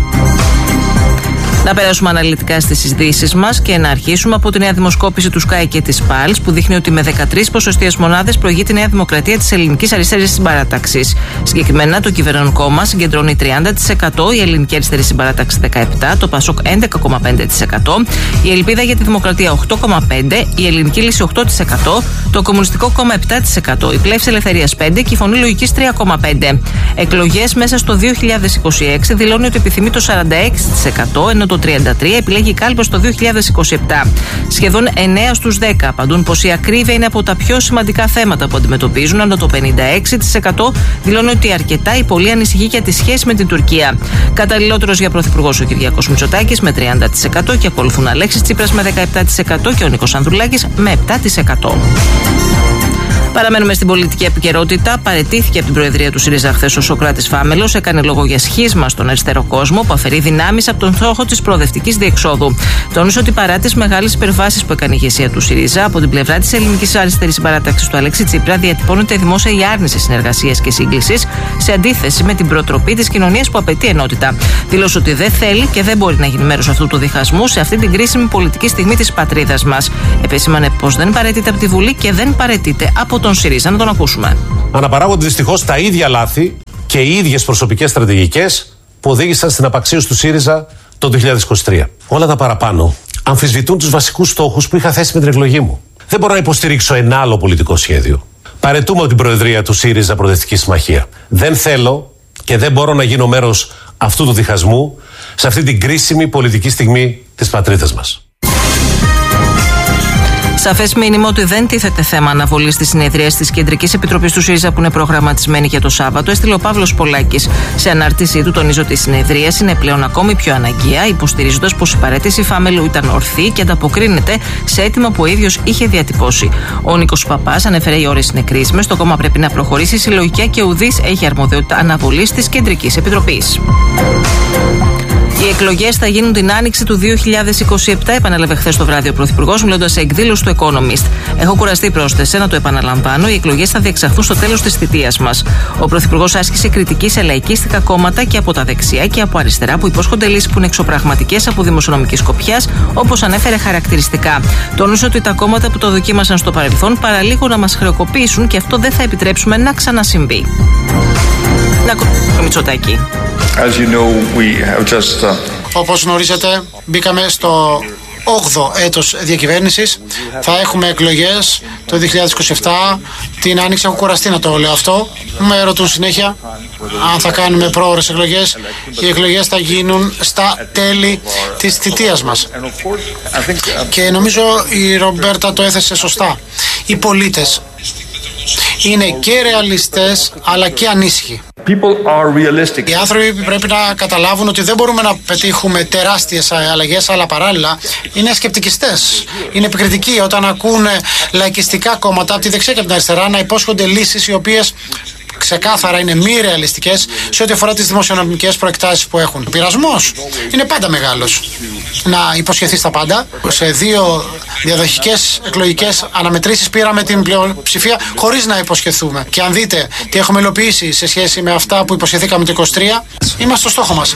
Να περάσουμε αναλυτικά στις ειδήσεις μας και να αρχίσουμε από τη νέα δημοσκόπηση του Sky και της PALS που δείχνει ότι με 13 ποσοστίες μονάδες προηγεί τη Νέα Δημοκρατία της Ελληνικής Αριστερής Συμπαράταξης. Συγκεκριμένα το κυβερνών κόμμα συγκεντρώνει 30%, η Ελληνική Αριστερή Συμπαράταξη 17%, το ΠΑΣΟΚ 11,5%, η Ελπίδα για τη Δημοκρατία 8,5%, η Ελληνική Λύση 8%, το Κομμουνιστικό Κόμμα 7%, η Πλεύση Ελευθερίας 5% και η Φωνή Λογικής 3,5%. Εκλογές μέσα στο 2026 δηλώνει ότι επιθυμεί το 46%, ενώ το 33% επιλέγει κάλπος το 2027. Σχεδόν 9 στους 10 απαντούν πως η ακρίβεια είναι από τα πιο σημαντικά θέματα που αντιμετωπίζουν, ενώ το 56% δηλώνει ότι αρκετά ή πολύ ανησυχεί για τη σχέση με την Τουρκία. Καταλληλότερος για πρωθυπουργός ο Κυριάκος Μητσοτάκης με 30% και ακολουθούν Αλέξης Τσίπρας με 17% και ο Νίκος Ανδρουλάκης με 7%. Παραμένουμε στην πολιτική επικαιρότητα. Παραιτήθηκε από την Προεδρία του ΣΥΡΙΖΑ χθες ο Σωκράτης Φάμελος. Έκανε λόγο για σχίσμα στον αριστερό κόσμο που αφαιρεί δυνάμεις από τον στόχο της προοδευτικής διεξόδου. Τόνισε ότι παρά τις μεγάλες υπερβάσεις που έκανε η ηγεσία του ΣΥΡΙΖΑ, από την πλευρά της ελληνικής αριστερής συμπαράταξης του Αλέξη Τσίπρα διατυπώνεται δημόσια η άρνηση συνεργασίας και σύγκλησης, σε αντίθεση με την προτροπή της κοινωνίας που απαιτεί ενότητα. Δήλωσε ότι δεν θέλει και δεν μπορεί να γίνει μέρος αυτού του διχασμού σε αυτή την κρίσιμη πολιτική στιγμή της πατρίδας μας. Επεσήμανε πως δεν παραιτείται από τη Βουλή και δεν παραιτείται από τον ΣΥΡΙΖΑ. Να τον ακούσουμε. Αναπαράγονται δυστυχώς τα ίδια λάθη και οι ίδιες προσωπικές στρατηγικές που οδήγησαν στην απαξίωση του ΣΥΡΙΖΑ το 2023. Όλα τα παραπάνω αμφισβητούν τους βασικούς στόχους που είχα θέσει με την εκλογή μου. Δεν μπορώ να υποστηρίξω ένα άλλο πολιτικό σχέδιο. Παραιτούμε από την Προεδρία του ΣΥΡΙΖΑ Προοδευτική Συμμαχία. Δεν θέλω και δεν μπορώ να γίνω μέρος αυτού του διχασμού σε αυτή την κρίσιμη πολιτική στιγμή της πατρίδας μας. Σαφές μήνυμα ότι δεν τίθεται θέμα αναβολής της συνεδρίας της Κεντρικής Επιτροπής του ΣΥΡΙΖΑ που είναι προγραμματισμένη για το Σάββατο, έστειλε ο Παύλος Πολάκης. Σε ανάρτησή του τονίζει ότι η συνεδρίαση είναι πλέον ακόμη πιο αναγκαία, υποστηρίζοντας πως η παραίτηση Φάμελου ήταν ορθή και ανταποκρίνεται σε αίτημα που ο ίδιος είχε διατυπώσει. Ο Νίκος Παπάς ανέφερε οι ώρες είναι κρίσιμες, το κόμμα πρέπει να προχωρήσει συλλογικά και ουδής έχει αρμοδιότητα αναβολής της Κεντρικής Επιτροπής. Οι εκλογές θα γίνουν την άνοιξη του 2027, επανέλαβε χθες το βράδυ ο Πρωθυπουργός, μιλώντας σε εκδήλωση του Economist. Έχω κουραστεί, πρόσθεσε, να το επαναλαμβάνω. Οι εκλογές θα διεξαχθούν στο τέλος της θητείας μας. Ο Πρωθυπουργός άσκησε κριτική σε λαϊκίστικα κόμματα και από τα δεξιά και από αριστερά που υπόσχονται λύσεις που είναι εξωπραγματικές από δημοσιονομική σκοπιάς, όπως ανέφερε χαρακτηριστικά. Τόνισε ότι τα κόμματα που το δοκίμασαν στο παρελθόν παραλίγο να μας χρεοκοπήσουν και αυτό δεν θα επιτρέψουμε να ξανασυμβεί. Να ακούσουμε Μητσοτάκη. Όπως γνωρίζετε, μπήκαμε στο 8ο έτος διακυβέρνησης. Θα έχουμε εκλογές το 2027. Την άνοιξη έχω κουραστεί να το λέω αυτό. Με ρωτούν συνέχεια αν θα κάνουμε πρόωρες εκλογές. Οι εκλογές θα γίνουν στα τέλη της θητείας μας. Και νομίζω η Ρομπέρτα το έθεσε σωστά. Οι πολίτες είναι και ρεαλιστές αλλά και ανήσυχοι. Οι άνθρωποι πρέπει να καταλάβουν ότι δεν μπορούμε να πετύχουμε τεράστιες αλλαγές, αλλά παράλληλα είναι σκεπτικιστές. Είναι επικριτικοί όταν ακούνε λαϊκιστικά κόμματα από τη δεξιά και από την αριστερά να υπόσχονται λύσεις οι οποίες ξεκάθαρα είναι μη ρεαλιστικές σε ό,τι αφορά τις δημοσιονομικές προεκτάσεις που έχουν. Ο πειρασμός είναι πάντα μεγάλος. Να υποσχεθείς τα πάντα. Σε 2 διαδοχικές εκλογικές αναμετρήσεις πήραμε την πλειοψηφία χωρίς να υποσχεθούμε. Και αν δείτε τι έχουμε υλοποιήσει σε σχέση με αυτά που υποσχεθήκαμε το 23, είμαστε στο στόχο μας.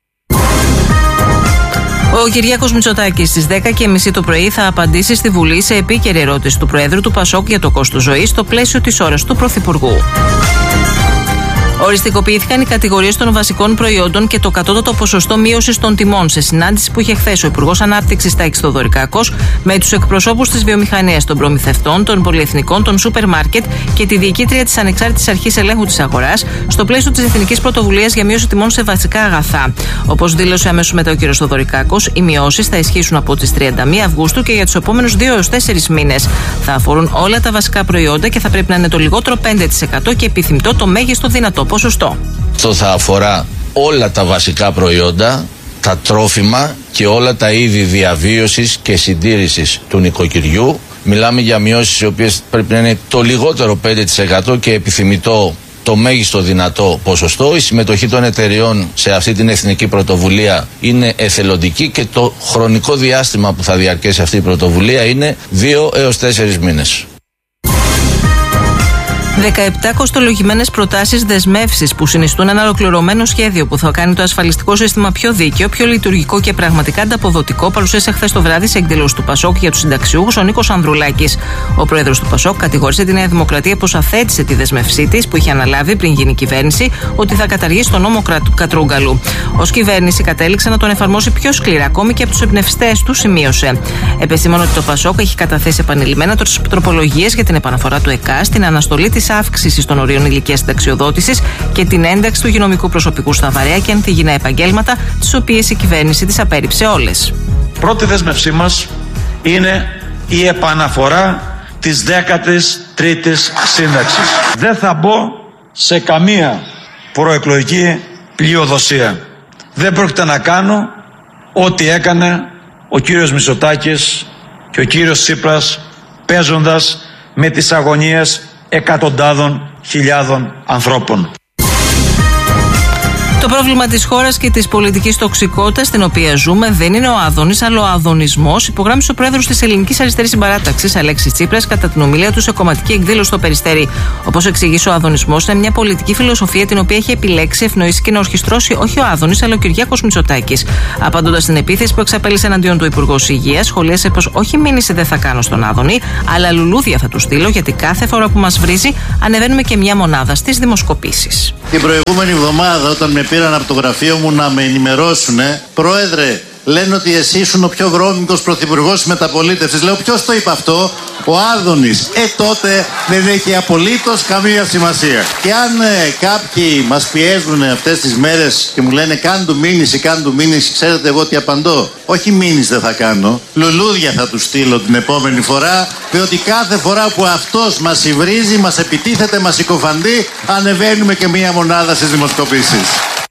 Ο Κυριάκος Μητσοτάκης στις 10:30 το πρωί θα απαντήσει στη Βουλή σε επίκαιρη ερώτηση του Προέδρου του ΠΑΣΟΚ για το κόστος ζωής στο πλαίσιο της ώρας του Πρωθυπουργού. Οριστικοποιήθηκαν οι κατηγορίες των βασικών προϊόντων και το κατώτατο ποσοστό μείωσης των τιμών σε συνάντηση που είχε χθες ο Υπουργός Ανάπτυξης Τάκης Θοδωρικάκος με τους εκπροσώπους της βιομηχανίας, των προμηθευτών, των πολυεθνικών, των σούπερ μάρκετ και τη διοικήτρια της Ανεξάρτητης Αρχής Ελέγχου της Αγοράς στο πλαίσιο της Εθνικής Πρωτοβουλίας για μείωση τιμών σε βασικά αγαθά. Όπως δήλωσε αμέσως μετά ο κ. Θοδωρικάκος, οι μειώσεις θα ισχύσουν από τις 31 Αυγούστου και για τους επόμενους 2 έως 4 μήνες. Θα αφορούν όλα τα βασικά προϊόντα και θα πρέπει να είναι το λιγότερο 5% και επιθυμητό το μέγιστο δυνατό ποσοστό. Αυτό θα αφορά όλα τα βασικά προϊόντα, τα τρόφιμα και όλα τα είδη διαβίωσης και συντήρησης του νοικοκυριού. Μιλάμε για μειώσεις οι οποίες πρέπει να είναι το λιγότερο 5% και επιθυμητό το μέγιστο δυνατό ποσοστό. Η συμμετοχή των εταιριών σε αυτή την εθνική πρωτοβουλία είναι εθελοντική και το χρονικό διάστημα που θα διαρκέσει αυτή η πρωτοβουλία είναι 2 έως 4 μήνες. 17 κοστολογημένες προτάσεις δεσμεύσεις που συνιστούν ένα ολοκληρωμένο σχέδιο που θα κάνει το ασφαλιστικό σύστημα πιο δίκαιο, πιο λειτουργικό και πραγματικά ανταποδοτικό, παρουσίασε χθες το βράδυ σε εκδήλωση του ΠΑΣΟΚ για τους συνταξιούχους ο Νίκος Ανδρουλάκης. Ο πρόεδρος του ΠΑΣΟΚ κατηγόρησε τη Νέα Δημοκρατία πως αθέτησε τη δεσμευσή της που είχε αναλάβει πριν γίνει κυβέρνηση ότι θα καταργήσει τον νόμο Κατρούγκαλου. Ως κυβέρνηση κατέληξε να τον εφαρμόσει πιο σκληρά, ακόμη και από τους εμπνευστές του, σημείωσε. Επεσήμανε ότι το ΠΑΣΟΚ έχει καταθέσει επανειλημμένα τροπολογίες για την επαναφορά του ΕΚΑ, την αναστολή της αύξησης των ορίων ηλικίας συνταξιοδότησης και την ένταξη του υγειονομικού προσωπικού στα βαρέα και ανθυγιεινά επαγγέλματα, τις οποίες η κυβέρνηση τις απέρριψε όλες. Πρώτη δέσμευσή μας είναι η επαναφορά της 13ης σύνταξης. Δεν θα μπω σε καμία προεκλογική πλειοδοσία. Δεν πρόκειται να κάνω ό,τι έκανε ο κύριος Μητσοτάκης και ο κύριος Τσίπρας, παίζοντας με τις αγωνίες εκατοντάδων χιλιάδων ανθρώπων. Το πρόβλημα της χώρας και της πολιτικής τοξικότητας στην οποία ζούμε δεν είναι ο Άδωνης, αλλά ο αδωνισμός, υπογράμμισε ο πρόεδρος της Ελληνικής Αριστερής Συμπαράταξης, Αλέξης Τσίπρας, κατά την ομιλία του σε κομματική εκδήλωση στο Περιστέρι. Όπως εξηγήσε, ο αδωνισμός είναι μια πολιτική φιλοσοφία την οποία έχει επιλέξει, ευνοήσει και να ορχιστρώσει όχι ο Άδωνης, αλλά ο Κυριάκος Μητσοτάκης. Απαντώντας στην επίθεση που εξαπέλυσε εναντίον του Υπουργός Υγείας, σχολίασε πως όχι μήνυση δεν θα κάνω στον Άδωνη, αλλά λουλούδια θα του στείλω, γιατί κάθε φορά που μας βρίζει ανεβαίνουμε και μια μονάδα στις δημοσκοπήσεις. Την προηγούμενη εβδομάδα, όταν με πήραν από το γραφείο μου να με ενημερώσουνε, πρόεδρε, λένε ότι εσύ ήσουν ο πιο βρώμικος πρωθυπουργός της μεταπολίτευσης. Λέω, ποιος το είπε αυτό? Ο Άδωνης. Τότε δεν έχει απολύτως καμία σημασία. Και αν κάποιοι μας πιέζουν αυτές τις μέρες και μου λένε κάν του μήνυση, ξέρετε εγώ τι απαντώ? Όχι μήνυση δεν θα κάνω, λουλούδια θα του στείλω την επόμενη φορά, διότι κάθε φορά που αυτός μας υβρίζει, μας επιτίθεται, μας συκοφαντεί, ανεβαίνουμε και μία μονάδα στις δημοσκοπήσεις.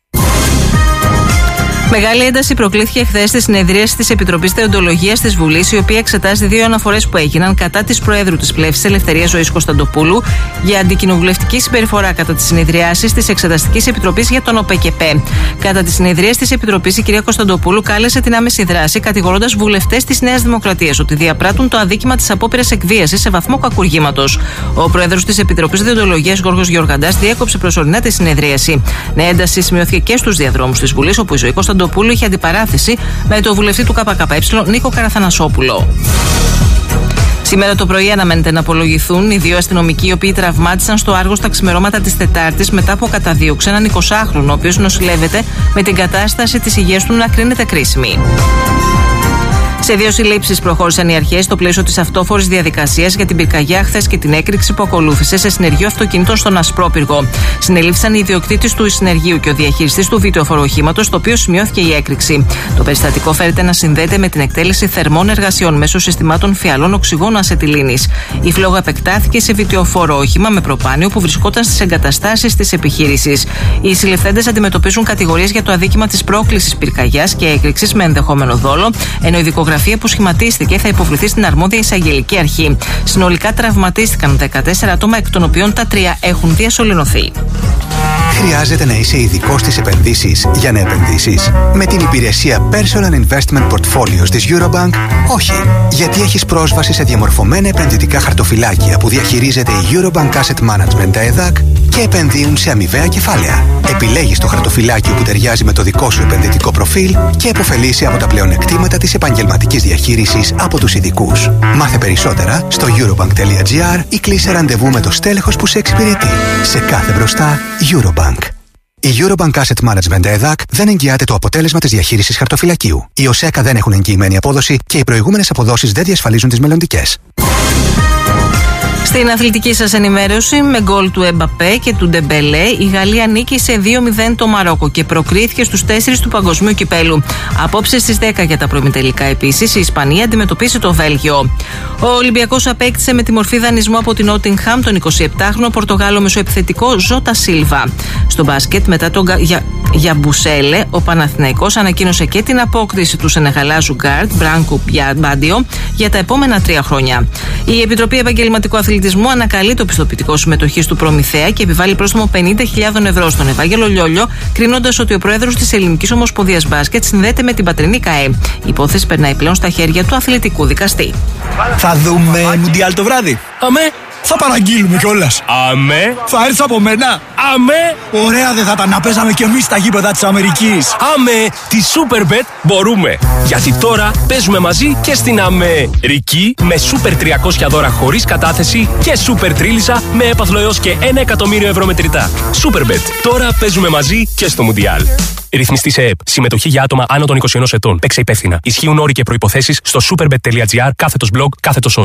Μεγάλη ένταση προκλήθηκε χθες στη συνεδρίαση της Επιτροπής Δεοντολογίας της Βουλής, η οποία εξετάζει δύο αναφορές που έγιναν κατά της Προέδρου της Πλεύσης Ελευθερίας Ζωής Κωνσταντοπούλου για αντικοινοβουλευτική συμπεριφορά κατά τις συνεδριάσεις της Εξεταστικής Επιτροπής για τον ΟΠΕΚΕΠΕ. Κατά τις συνεδρίες της Επιτροπής, η κυρία Κωνσταντοπούλου κάλεσε την άμεση δράση, κατηγορώντας βουλευτές της Νέας Δημοκρατίας ότι διαπράττουν το αδίκημα της απόπειρας εκβίασης σε βαθμό κακουργήματος. Ο Πρόεδρος της Επιτροπής Δεοντολογίας, Γιώργος Γεωργαντάς, διέκοψε προσωρινά τη συνεδρίαση. Νέα ένταση σημειώθηκε και στους διαδρόμους της Βουλής, όπου η Ζωή Κωνσταντοπούλου είχε αντιπαράθεση με το βουλευτή του ΚΚΕ Νίκο Καραθανασόπουλο. Σήμερα το πρωί αναμένεται να απολογηθούν οι δύο αστυνομικοί οι οποίοι τραυμάτισαν στο Άργος τα ξημερώματα της Τετάρτης μετά που καταδίωξε έναν 20χρονο, ο οποίος νοσηλεύεται με την κατάσταση της υγείας του να κρίνεται κρίσιμη. Σε δύο συλλήψεις προχώρησαν οι αρχές στο πλαίσιο της αυτόφορης διαδικασίας για την πυρκαγιά χθες και την έκρηξη που ακολούθησε σε συνεργείο αυτοκινήτων στον Ασπρόπυργο. Συνελήφθησαν οι ιδιοκτήτης του συνεργείου και ο διαχειριστής του βιτεοφοροχήματος, στο οποίο σημειώθηκε η έκρηξη. Το περιστατικό φέρεται να συνδέεται με την εκτέλεση θερμών εργασιών μέσω συστημάτων φιαλών οξυγόνου ασετιλίνης. Η φλόγα επεκτάθηκε σε βιτεοφόρο όχημα με προπάνιο που βρισκόταν στις εγκαταστάσεις της επιχείρησης. Οι συλληφθέντες αντιμετωπίζουν κατηγορίες για το αδίκημα της πρόκλησης πυρκαγιάς και έκρηξης με ενδεχόμενο δόλο, ενώ η δικογραφία που σχηματίστηκε θα υποβληθεί στην αρμόδια εισαγγελική αρχή. Συνολικά τραυματίστηκαν 14 άτομα, εκ των οποίων τα 3 έχουν διασωληνωθεί. Χρειάζεται να είσαι ειδικός στις επενδύσεις για να επενδύσεις? Με την υπηρεσία Personal Investment Portfolios της Eurobank, όχι. Γιατί έχεις πρόσβαση σε διαμορφωμένα επενδυτικά χαρτοφυλάκια που διαχειρίζεται η Eurobank Asset Management ΕΔΑΚ και επενδύουν σε αμοιβαία κεφάλαια. Επιλέγεις το χαρτοφυλάκιο που ταιριάζει με το δικό σου επενδυτικό προφίλ και επωφελείσαι από τα πλεονεκτήματα της επαγγελματικής διαχείρισης από τους ειδικούς. Μάθε περισσότερα στο eurobank.gr ή κλείσε ραντεβού με το στέλεχος που σε εξυπηρετεί. Σε κάθε μπροστά, Eurobank. Η Eurobank Asset Management ΕΔΑΚ δεν εγγυάται το αποτέλεσμα της διαχείρισης χαρτοφυλακίου. Οι ΟΣΕΚΑ δεν έχουν εγγυημένη απόδοση και οι προηγούμενες αποδόσεις δεν διασφαλίζουν τις μελλοντικές. Στην αθλητική σας ενημέρωση, με γκολ του Εμπαπέ και του Ντεμπελέ, η Γαλλία νίκησε 2-0 το Μαρόκο και προκρίθηκε στους 4 του Παγκοσμίου Κυπέλου. Απόψε στις 10 για τα προημιτελικά επίσης, η Ισπανία αντιμετωπίσει το Βέλγιο. Ο Ολυμπιακός απέκτησε με τη μορφή δανεισμού από την Νότιγχαμ τον 27χρονο Πορτογάλο μεσοεπιθετικό Ζώτα Σίλβα. Στο μπάσκετ, μετά τον Γιαμπουσέλε, ο Παναθηναϊκός ανακοίνωσε και την απόκτηση του Σενεγαλάζου γκάρντ Μπράνκου Μπάντιο για τα επόμενα 3 χρόνια. Η Επιτροπή Επαγγελματικού Αθλητισμού ανακαλεί το πιστοποιητικό συμμετοχής του προμηθέα και επιβάλλει πρόστιμο 50.000 ευρώ στον Ευάγγελο Λιόλιο, κρίνοντας ότι ο πρόεδρος της Ελληνικής Ομοσπονδίας Μπάσκετ συνδέεται με την πατρινή ΚΑΕ. Η υπόθεση περνάει πλέον στα χέρια του αθλητικού δικαστή. Θα δούμε Μουντιάλ το βράδυ. Αμέ. Θα παραγγείλουμε κιόλας. Αμέ. Θα έρθεις από μένα. Αμέ. Ωραία δεν θα τα να παίζαμε κι εμείς στα γήπεδα της Αμερικής. Αμέ. Τη Superbet μπορούμε. Γιατί τώρα παίζουμε μαζί και στην Αμερική με Super 300 δώρα χωρίς κατάθεση και Super Τρίλισσα με έπαθλο έως και 1 εκατομμύριο ευρώ μετρητά. Superbet. Τώρα παίζουμε μαζί και στο Μουντιάλ. Ρυθμιστή σε ΕΠ. Συμμετοχή για άτομα άνω των 21 ετών. Παίξε υπεύθυνα. Ισχύουν όροι και προϋποθέσεις στο superbet.gr/blog/όροι.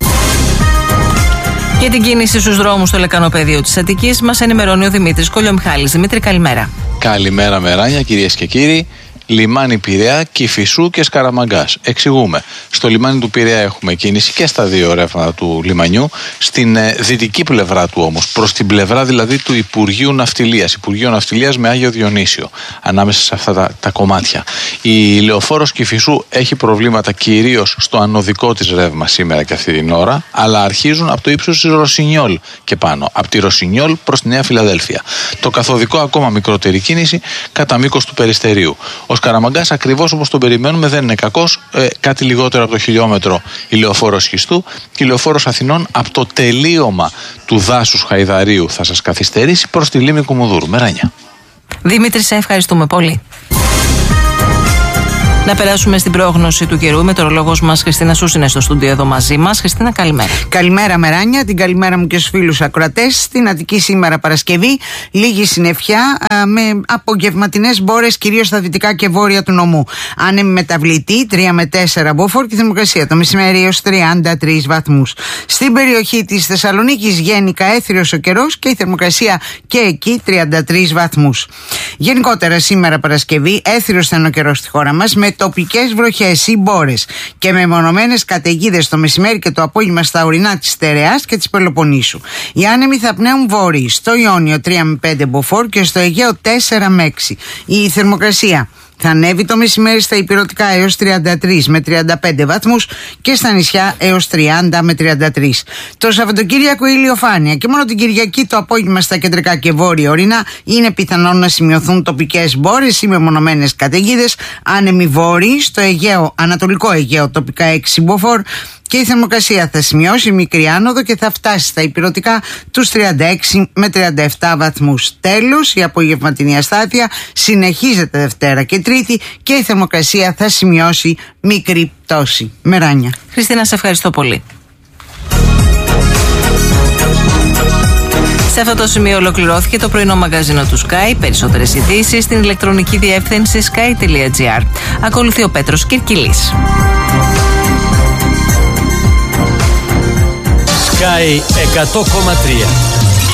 Για την κίνηση στους δρόμους στο λεκανοπέδιο της Αττικής μας ενημερώνει ο Δημήτρης Κολιομιχάλης. Δημήτρη, καλημέρα. Καλημέρα, Μεράνια, κυρίες και κύριοι. λιμάνι Πειραιά, Κηφισού και Σκαραμαγκάς. Εξηγούμε. Στο λιμάνι του Πειραιά έχουμε κίνηση και στα δύο ρεύματα του λιμανιού. Στην δυτική πλευρά του όμως, προς την πλευρά δηλαδή του Υπουργείου Ναυτιλίας με Άγιο Διονύσιο, ανάμεσα σε αυτά τα κομμάτια. Η λεωφόρος Κηφισού έχει προβλήματα κυρίως στο ανωδικό της ρεύμα σήμερα και αυτή την ώρα, αλλά αρχίζουν από το ύψος της Ρωσινιόλ και πάνω, από τη Ρωσινιόλ προς τη Νέα Φιλαδέλφια. Το καθοδικό ακόμα μικρότερη κίνηση κατά μήκος του Περιστερίου. Ο Σκαραμαγκάς, ακριβώς όπως τον περιμένουμε, δεν είναι κακός, κάτι λιγότερο από το χιλιόμετρο η λεωφόρος Σχιστού και η λεωφόρος Αθηνών από το τελείωμα του δάσους Χαϊδαρίου θα σας καθυστερήσει προς τη λίμνη Κουμουνδούρου. Μεράνια. Δημήτρη, σε ευχαριστούμε πολύ. Να περάσουμε στην πρόγνωση του καιρού. Η μετεωρολόγος μας Χριστίνα Σούς είναι στο στούντιο εδώ μαζί μας. Χριστίνα, καλημέρα. Καλημέρα, Μεράνια. Την καλημέρα μου και στους φίλους ακροατές. Στην Αττική σήμερα Παρασκευή, λίγη συννεφιά με απογευματινές μπόρες κυρίως στα δυτικά και βόρεια του νομού. Άνεμη μεταβλητή 3 με 4 μποφόρ και θερμοκρασία το μεσημέρι έως 33 βαθμούς. Στην περιοχή της Θεσσαλονίκης γενικά έθριος ο καιρός και η θερμοκρασία και εκεί 33 βαθμούς. Γενικότερα σήμερα Παρασκευή έθριος θα είναι ο καιρός στη χώρα μας με τοπικές βροχές ή μπόρες και με μονομένες καταιγίδες το μεσημέρι και το απόγευμα στα ορεινά της Στερεάς και της Πελοποννήσου. Οι άνεμοι θα πνέουν βόρειοι, στο Ιόνιο 3 με 5 μποφόρ και στο Αιγαίο 4 με 6. Η θερμοκρασία θα ανέβει το μεσημέρι στα ηπειρωτικά έως 33 με 35 βαθμούς και στα νησιά έως 30 με 33. Το Σαββατοκύριακο ηλιοφάνεια και μόνο την Κυριακή το απόγευμα στα κεντρικά και βόρεια ορεινά είναι πιθανόν να σημειωθούν τοπικές μπόρες ή μεμονωμένες καταιγίδες, άνεμοι βόρειοι, στο Αιγαίο, Ανατολικό Αιγαίο τοπικά 6 μποφόρ και η θερμοκρασία θα σημειώσει μικρή άνοδο και θα φτάσει στα ηπειρωτικά τους 36 με 37 βαθμούς. Τέλος, η απογευματινή αστάθεια συνεχίζεται Δευτέρα και Τρίτη και η θερμοκρασία θα σημειώσει μικρή πτώση. Μεράνια. Χριστίνα, σε ευχαριστώ πολύ. Σε αυτό το σημείο ολοκληρώθηκε το πρωινό μαγαζίνο του Sky. Περισσότερες ειδήσεις στην ηλεκτρονική διεύθυνση sky.gr. Ακολουθεί ο Πέτρος Κυρκυλής. Sky 100,3